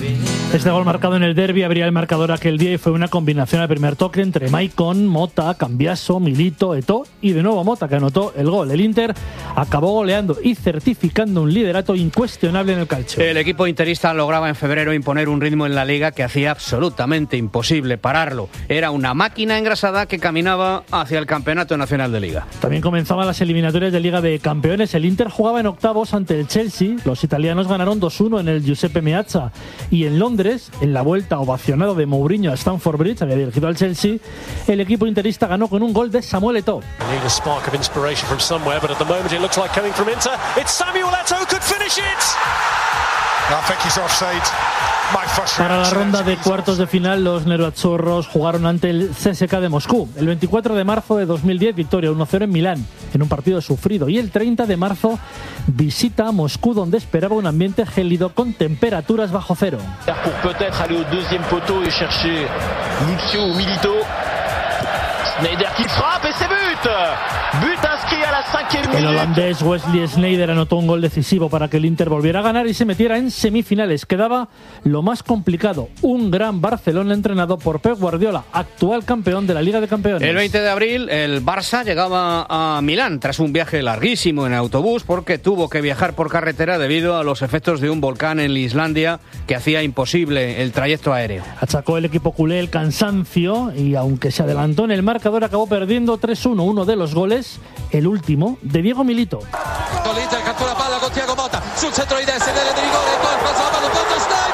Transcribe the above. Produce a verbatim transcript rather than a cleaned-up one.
Este gol marcado en el derbi abría el marcador aquel día y fue una combinación al primer toque entre Maicon, Mota, Cambiaso, Milito, Eto'o y de nuevo Mota, que anotó el gol. El Inter acabó goleando y certificando un liderato incuestionable en el calcio. El equipo interista lograba en febrero imponer un ritmo en la Liga que hacía absolutamente imposible pararlo. Era una máquina engrasada que caminaba hacia el Campeonato Nacional de Liga. También comenzaban las eliminatorias de Liga de Campeones. El Inter jugaba en octavos ante el Chelsea. Los italianos ganaron dos uno en el Giuseppe Meazza. Y en Londres, en la vuelta ovacionado de Mourinho a Stamford Bridge, había dirigido al Chelsea, el equipo interista ganó con un gol de Samuel Eto'o. Para la ronda de cuartos de final, los nerazzurros jugaron ante el C S K de Moscú. El veinticuatro de marzo de dos mil diez, victoria uno cero en Milán, en un partido sufrido. Y el treinta de marzo, visita a Moscú, donde esperaba un ambiente gélido con temperaturas bajo cero. El holandés Wesley Sneijder anotó un gol decisivo para que el Inter volviera a ganar y se metiera en semifinales. Quedaba lo más complicado, un gran Barcelona entrenado por Pep Guardiola, actual campeón de la Liga de Campeones. El veinte de abril el Barça llegaba a Milán tras un viaje larguísimo en autobús porque tuvo que viajar por carretera debido a los efectos de un volcán en Islandia que hacía imposible el trayecto aéreo. Achacó el equipo culé el cansancio y aunque se adelantó en el marcador acabó perdiendo tres uno. Uno de los goles, el último, de Diego Milito. L'Inter cattura palla con Thiago Motta sul centro di destra, deve di rigore, poi passa la palla,